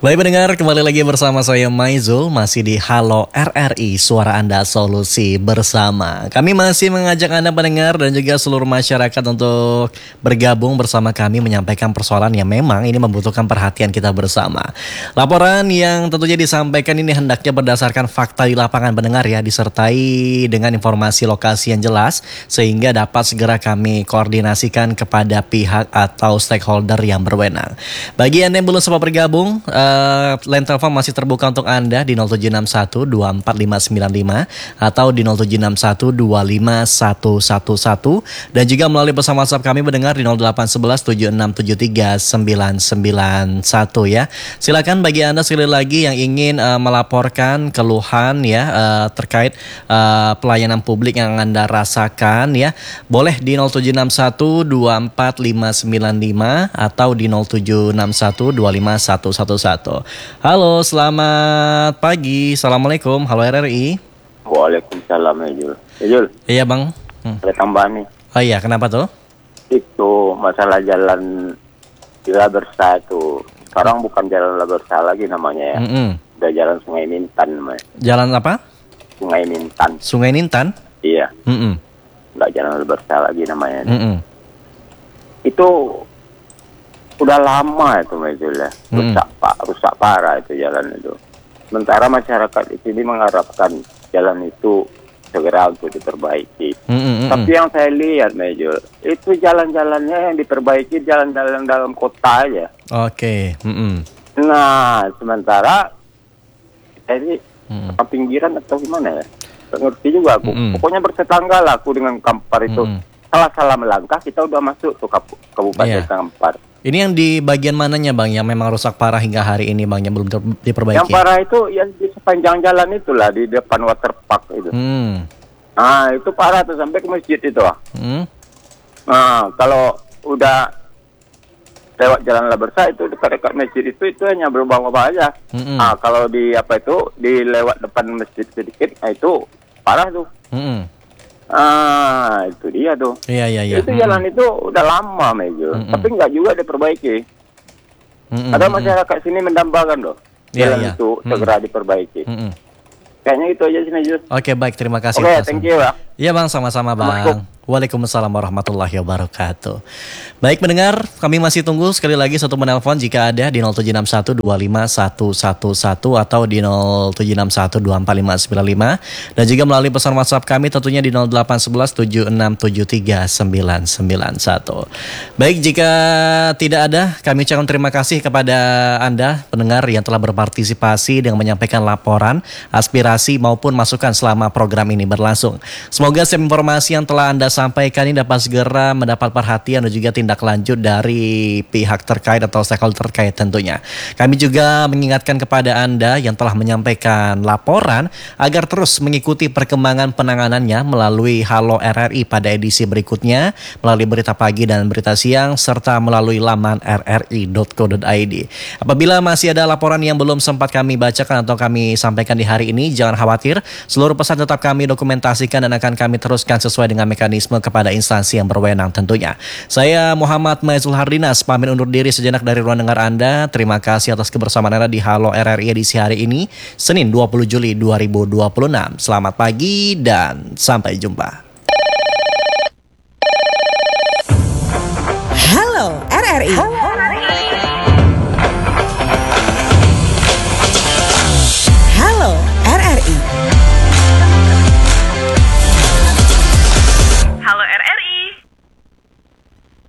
Baik pendengar, kembali lagi bersama saya Maizul, masih di Halo RRI, suara Anda solusi bersama. Kami masih mengajak Anda pendengar dan juga seluruh masyarakat untuk bergabung bersama kami menyampaikan persoalan yang memang ini membutuhkan perhatian kita bersama. Laporan yang tentunya disampaikan ini hendaknya berdasarkan fakta di lapangan pendengar ya, disertai dengan informasi lokasi yang jelas sehingga dapat segera kami koordinasikan kepada pihak atau stakeholder yang berwenang. Bagi Anda yang belum sempat bergabung, line telepon masih terbuka untuk Anda di 0761 24595 atau di 0761 25111 dan juga melalui pesan WhatsApp kami mendengar di 0811 7673 991 ya. Silakan bagi Anda sekali lagi yang ingin melaporkan keluhan ya terkait pelayanan publik yang Anda rasakan ya. Boleh di 0761 24595 atau di 0761 25111. Halo, selamat pagi. Assalamualaikum. Halo RRI. Waalaikumsalam ya Jul. Ya Jul. Iya bang. Ada tambahan nih. Oh iya, kenapa tuh? Itu masalah jalan di Labersa itu. Sekarang bukan jalan Labersa lagi namanya ya. Udah jalan Sungai Nintan namanya. Jalan apa? Sungai Nintan. Sungai Nintan? Iya. Nggak jalan Labersa lagi namanya. Itu udah lama itu Jul ya. Rusak parah itu jalan itu. Sementara masyarakat di sini mengharapkan jalan itu segera untuk diperbaiki. Tapi yang saya lihat Jul, itu jalan-jalannya yang diperbaiki jalan-jalan dalam kota aja. Oke. Nah, sementara ini pinggiran atau gimana ya? Nggak ngerti juga aku. Pokoknya bertetangga lah aku dengan Kampar itu. Salah melangkah kita udah masuk tuh Kabupaten Kampar. Ini yang di bagian mananya bang yang memang rusak parah hingga hari ini bang yang belum diperbaiki? Yang parah itu yang di sepanjang jalan itulah di depan waterpark itu. Nah itu parah tuh sampai ke masjid itu. Nah kalau udah lewat jalan Labersa itu dekat-dekat masjid itu hanya berubah-ubah aja. Nah kalau di di lewat depan masjid sedikit, nah itu parah tuh. Itu dia tuh. Iya. Itu jalan itu udah lama tapi nggak juga diperbaiki. Ada masyarakat sini mendambakan loh jalan itu segera diperbaiki. Kayaknya itu aja sih Mejul. Oke baik, terima kasih. Oke, thank you ya. Iya bang, sama-sama bang. Waalaikumsalam warahmatullahi wabarakatuh. Baik mendengar, kami masih tunggu sekali lagi satu menelpon jika ada di 0761 25111 atau di 0761 24595 dan juga melalui pesan WhatsApp kami tentunya di 0811 7673 991. Baik, jika tidak ada, kami ucapkan terima kasih kepada Anda pendengar yang telah berpartisipasi dengan menyampaikan laporan, aspirasi maupun masukan selama program ini berlangsung. Semoga setiap informasi yang telah Anda sampaikan ini dapat segera mendapat perhatian dan juga tindak lanjut dari pihak terkait atau stakeholder terkait tentunya. Kami juga mengingatkan kepada Anda yang telah menyampaikan laporan agar terus mengikuti perkembangan penanganannya melalui Halo RRI pada edisi berikutnya, melalui berita pagi dan berita siang, serta melalui laman rri.co.id. Apabila masih ada laporan yang belum sempat kami bacakan atau kami sampaikan di hari ini, jangan khawatir, seluruh pesan tetap kami dokumentasikan dan akan kami teruskan sesuai dengan mekanisme kepada instansi yang berwenang tentunya. Saya Muhammad Maizul Hardinas pamit undur diri sejenak dari ruang dengar Anda. Terima kasih atas kebersamaan Anda di Halo RRI edisi hari ini, Senin 20 Juli 2026. Selamat pagi dan sampai jumpa. Halo RRI.